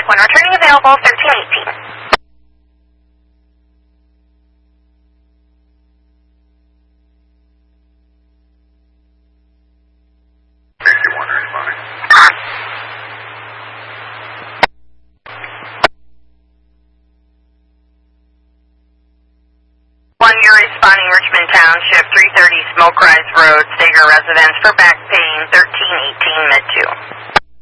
When returning available, 1318. You're responding Richmond Township, 330 Smoke Rise Road, Steger Residence for back pain, 1318 Mid 2.